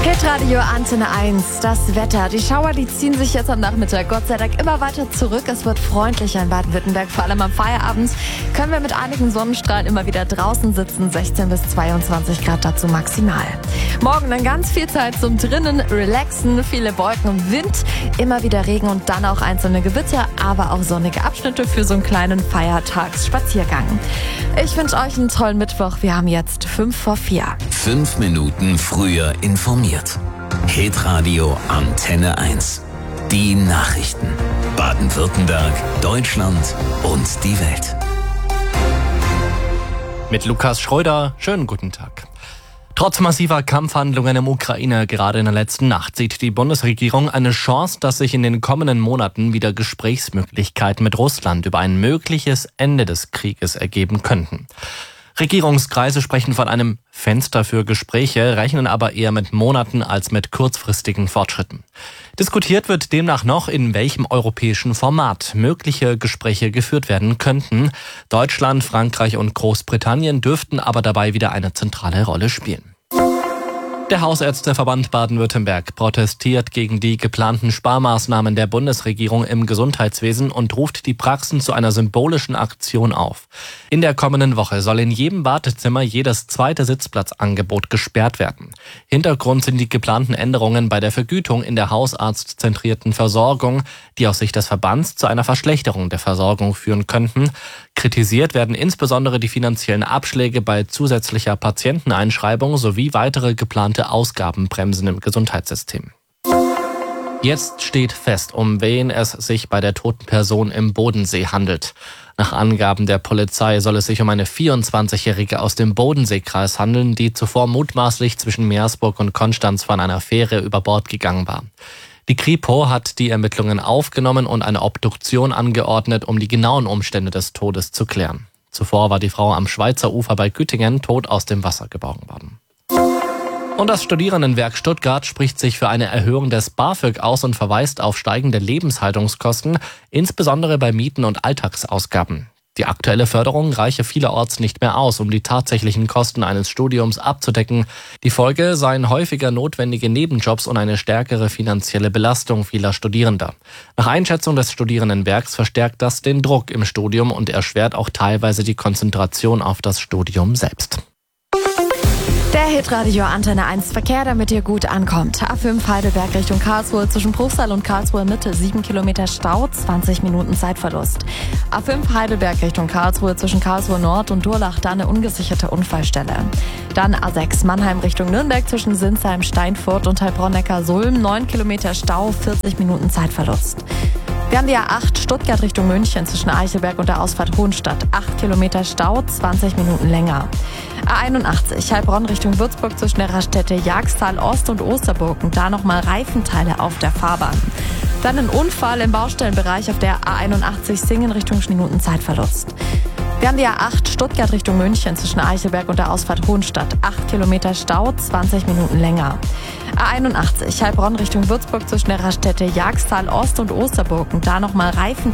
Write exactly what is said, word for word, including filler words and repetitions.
Hitradio Antenne eins, das Wetter. Die Schauer, die ziehen sich jetzt am Nachmittag Gott sei Dank immer weiter zurück. Es wird freundlicher in Baden-Württemberg, vor allem am Feierabend können wir mit einigen Sonnenstrahlen immer wieder draußen sitzen. sechzehn bis zweiundzwanzig Grad dazu maximal. Morgen dann ganz viel Zeit zum drinnen relaxen, viele Wolken und Wind, immer wieder Regen und dann auch einzelne Gewitter, aber auch sonnige Abschnitte für so einen kleinen Feiertagsspaziergang. Ich wünsche euch einen tollen Mittwoch. Wir haben jetzt fünf vor vier. Fünf Minuten früher informiert. Hitradio Antenne eins. Die Nachrichten. Baden-Württemberg, Deutschland und die Welt. Mit Lukas Schröder, schönen guten Tag. Trotz massiver Kampfhandlungen im Ukraine gerade in der letzten Nacht sieht die Bundesregierung eine Chance, dass sich in den kommenden Monaten wieder Gesprächsmöglichkeiten mit Russland über ein mögliches Ende des Krieges ergeben könnten. Regierungskreise sprechen von einem Fenster für Gespräche, rechnen aber eher mit Monaten als mit kurzfristigen Fortschritten. Diskutiert wird demnach noch, in welchem europäischen Format mögliche Gespräche geführt werden könnten. Deutschland, Frankreich und Großbritannien dürften aber dabei wieder eine zentrale Rolle spielen. Der Hausärzteverband Baden-Württemberg protestiert gegen die geplanten Sparmaßnahmen der Bundesregierung im Gesundheitswesen und ruft die Praxen zu einer symbolischen Aktion auf. In der kommenden Woche soll in jedem Wartezimmer jedes zweite Sitzplatzangebot gesperrt werden. Hintergrund sind die geplanten Änderungen bei der Vergütung in der hausarztzentrierten Versorgung, die aus Sicht des Verbands zu einer Verschlechterung der Versorgung führen könnten. Kritisiert werden insbesondere die finanziellen Abschläge bei zusätzlicher Patienteneinschreibung sowie weitere geplante Ausgabenbremsen im Gesundheitssystem. Jetzt steht fest, um wen es sich bei der toten Person im Bodensee handelt. Nach Angaben der Polizei soll es sich um eine vierundzwanzigjährige aus dem Bodenseekreis handeln, die zuvor mutmaßlich zwischen Meersburg und Konstanz von einer Fähre über Bord gegangen war. Die Kripo hat die Ermittlungen aufgenommen und eine Obduktion angeordnet, um die genauen Umstände des Todes zu klären. Zuvor war die Frau am Schweizer Ufer bei Güttingen tot aus dem Wasser geborgen worden. Und das Studierendenwerk Stuttgart spricht sich für eine Erhöhung des BAföG aus und verweist auf steigende Lebenshaltungskosten, insbesondere bei Mieten und Alltagsausgaben. Die aktuelle Förderung reiche vielerorts nicht mehr aus, um die tatsächlichen Kosten eines Studiums abzudecken. Die Folge seien häufiger notwendige Nebenjobs und eine stärkere finanzielle Belastung vieler Studierender. Nach Einschätzung des Studierendenwerks verstärkt das den Druck im Studium und erschwert auch teilweise die Konzentration auf das Studium selbst. Der Hitradio Antenne eins Verkehr, damit ihr gut ankommt. A fünf Heidelberg Richtung Karlsruhe zwischen Bruchsal und Karlsruhe Mitte sieben Kilometer Stau, zwanzig Minuten Zeitverlust. A fünf Heidelberg Richtung Karlsruhe zwischen Karlsruhe Nord und Durlach, da eine ungesicherte Unfallstelle. Dann A sechs Mannheim Richtung Nürnberg zwischen Sinsheim, Steinfurt und Heilbronn-Neckar-Sulm, neun Kilometer Stau, vierzig Minuten Zeitverlust. Wir haben die A acht Stuttgart Richtung München zwischen Eichelberg und der Ausfahrt Hohenstadt. acht Kilometer Stau, zwanzig Minuten länger. A einundachtzig Heilbronn Richtung Würzburg zwischen der Raststätte Jagstal Ost und Osterburg und da nochmal Reifenteile auf der Fahrbahn. Dann ein Unfall im Baustellenbereich auf der A einundachtzig Singen Richtung Minuten Zeitverlust. Wir haben die A acht Stuttgart Richtung München zwischen Eichelberg und der Ausfahrt Hohenstadt. acht Kilometer Stau, zwanzig Minuten länger. A einundachtzig Heilbronn Richtung Würzburg zwischen der Raststätte Jagstal Ost und Osterburg und da nochmal Reifen